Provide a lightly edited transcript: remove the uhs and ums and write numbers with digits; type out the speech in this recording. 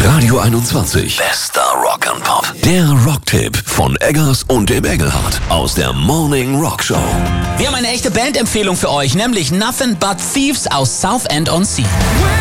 Radio 21. Bester Rock and Pop. Der Rocktipp von Eggers und dem Engelhardt aus der Morning Rock Show. Wir haben eine echte Bandempfehlung für euch, nämlich Nothing But Thieves aus Southend-on-Sea.